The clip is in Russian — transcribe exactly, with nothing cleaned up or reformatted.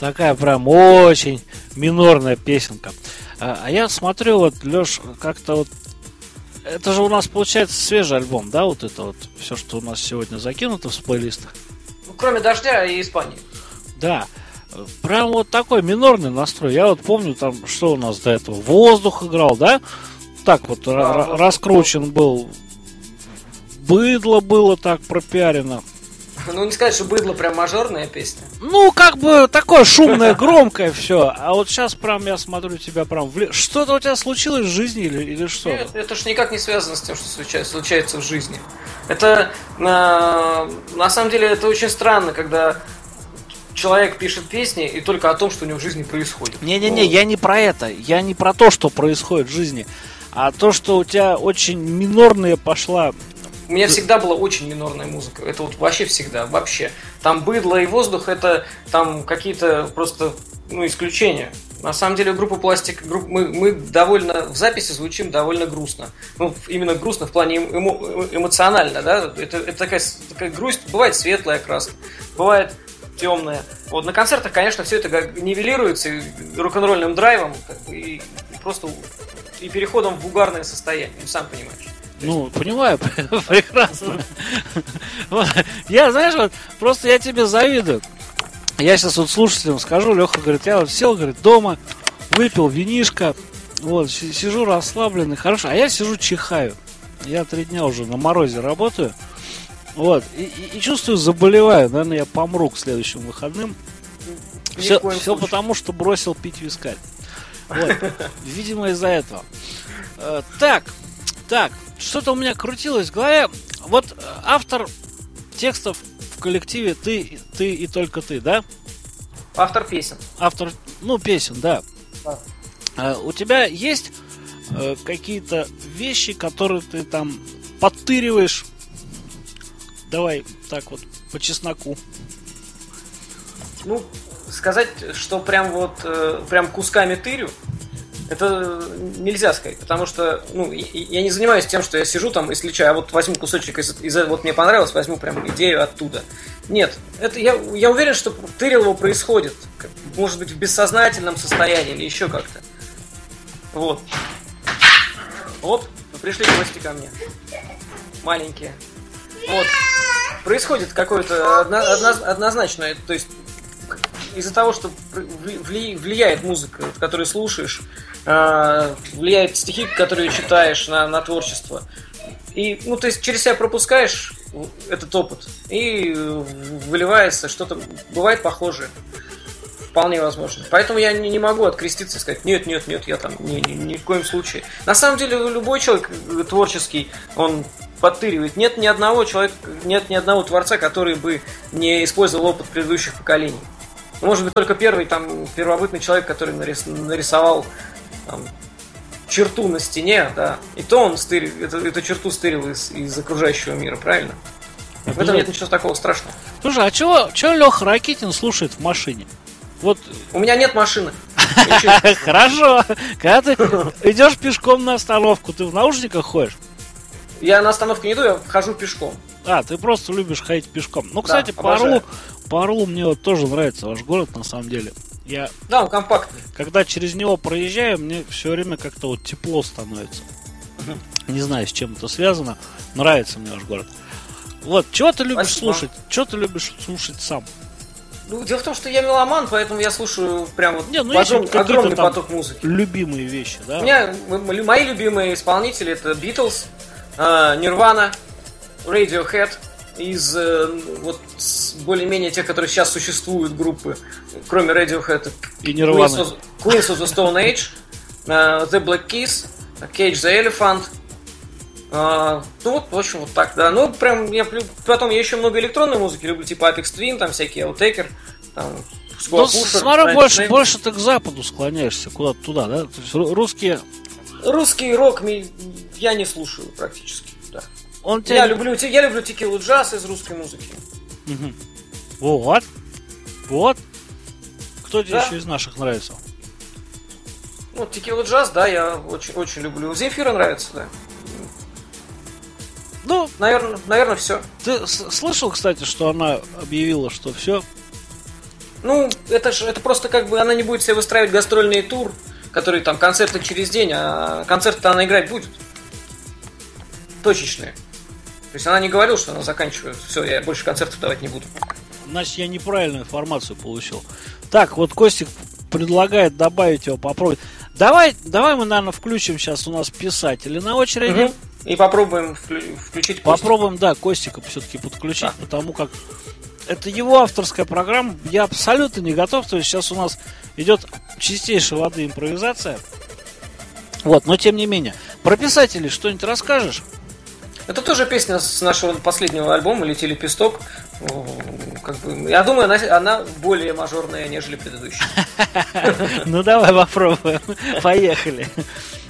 Такая прям очень минорная песенка. А, а я смотрю, вот, Леш, как-то вот... Это же у нас получается свежий альбом, да, вот это вот все, что у нас сегодня закинуто в плейлист. Ну, кроме «Дождя» и «Испании». Да. Прям вот такой минорный настрой. Я вот помню, там, что у нас до этого. Воздух играл, да? Так вот, да, р- вот раскручен был. Быдло было так пропиарено. Ну, не сказать, что «Быдло» прям мажорная песня. Ну, как бы такое шумное, громкое все. А вот сейчас прям я смотрю тебя прям... В... Что-то у тебя случилось в жизни или, или что? Нет, это ж никак не связано с тем, что случается, случается в жизни. Это, на, на самом деле, это очень странно, когда человек пишет песни и только о том, что у него в жизни происходит. Не-не-не, ну, я не про это. Я не про то, что происходит в жизни, а то, что у тебя очень минорная пошла... У меня всегда была очень минорная музыка. Это вот вообще всегда, вообще. Там «Быдло» и «Воздух» это там какие-то просто, ну, исключения. На самом деле группа «Пластик», групп, мы, мы довольно, в записи звучим довольно грустно. Ну, именно грустно в плане эмо, эмоционально, да. Это, это такая, такая грусть, бывает светлая краска, бывает темная. Вот на концертах, конечно, все это нивелируется и рок-н-ролльным драйвом, как бы, и, и просто и переходом в угарное состояние, ну, сам понимаешь. Ну, понимаю, прекрасно. Я, знаешь, вот просто я тебе завидую. Я сейчас вот слушателям скажу, Леха говорит, я вот сел, говорит, дома, выпил винишко, вот, сижу расслабленный, хорошо, а я сижу чихаю. Я три дня уже на морозе работаю, вот, и, и, и чувствую, заболеваю, наверное, я помру к следующим выходным. Все, все потому, что бросил пить вискарь. Вот, видимо, из-за этого. Э, так, так, что-то у меня крутилось в голове. Вот автор текстов в коллективе ты, ты и только ты, да? Автор песен. Автор, ну, песен, да. Да. А, у тебя есть э, какие-то вещи, которые ты там подтыриваешь? Давай так вот, по чесноку. Ну, сказать, что прям вот, э, прям кусками тырю, это нельзя сказать, потому что, ну, я не занимаюсь тем, что я сижу там и сличаю, а вот возьму кусочек из, из вот мне понравилось, возьму прям идею оттуда. Нет, это я, я уверен, что тырилово происходит, может быть, в бессознательном состоянии или еще как-то. Вот. Оп, пришли гости ко мне. Маленькие. Вот. Происходит какое-то одно, одно, однозначное, то есть из-за того, что вли, влияет музыка, которую слушаешь, э, влияет стихи, которые читаешь на, на творчество. И, ну, то есть через себя пропускаешь этот опыт, и выливается что-то, бывает похожее. Вполне возможно. Поэтому я не, не могу откреститься и сказать, нет, нет, нет, я там ни, ни, ни в коем случае. На самом деле любой человек творческий, он подтыривает. Нет ни одного человека, нет ни одного творца, который бы не использовал опыт предыдущих поколений. Может быть, только первый там первобытный человек, который нарис, нарисовал там, черту на стене, да, и то он стырил, это, эту черту стырил из, из окружающего мира, правильно? В этом нет ничего такого страшного. Слушай, а чего, чего Леха Ракитин слушает в машине? Вот. У меня нет машины. Хорошо. Когда ты идешь пешком на остановку, ты в наушниках ходишь? Я на остановку не иду, я хожу пешком. А, ты просто любишь ходить пешком. Ну, кстати, да, по, Орлу, по Орлу мне вот тоже нравится ваш город, на самом деле. Я, да, он компактный. Когда через него проезжаю, мне все время как-то вот тепло становится. Uh-huh. Не знаю, с чем это связано. Нравится мне ваш город. Вот, чего ты любишь Спасибо. слушать? Чего ты любишь слушать сам? Ну, дело в том, что я меломан, поэтому я слушаю прям вот Не, ну, огром, огромный поток музыки. Любимые вещи, да? У меня мои любимые исполнители это Beatles, Nirvana, Radiohead, из вот более-менее тех, которые сейчас существуют группы, кроме Radiohead, и Nirvana. Queens of, Queens of the Stone Age, The Black Keys, Cage the Elephant. Uh, ну вот, в общем, вот так, да. Ну, прям, я потом я еще много электронной музыки люблю, типа Apex Twin, там всякие Outtaker, там Ну, смотрю, больше, больше ты к западу склоняешься, куда-то туда, да? То есть русские... Русский рок я не слушаю практически, да. Он тебя... я, люблю, я люблю текилу джаз из русской музыки. Угу. Вот. Вот. Кто тебе да. еще из наших нравится? Ну, текила джаз, да, я очень, очень люблю. Земфира нравится, да. Ну, наверное, наверное, все. Ты слышал, кстати, что она объявила, что все? Ну, это же это просто как бы она не будет себе выстраивать гастрольный тур, который там концерты через день, а концерты она играть будет. Точечные. То есть она не говорила, что она заканчивает. Все, я больше концертов давать не буду. Значит, я неправильную информацию получил. Так, вот Костик предлагает добавить его, попробовать. Давай, давай мы, наверное, включим сейчас у нас писатели на очереди. Угу. И попробуем вклю- включить Костика. Попробуем, да, Костика все-таки подключить, да. Потому как это его авторская программа. Я абсолютно не готов. То есть сейчас у нас идет чистейшей воды импровизация. Вот, но тем не менее. Про писателей что-нибудь расскажешь? Это тоже песня с нашего последнего альбома «Лети лепесток». Как бы, я думаю, она, она более мажорная, нежели предыдущая. Ну давай попробуем. Поехали.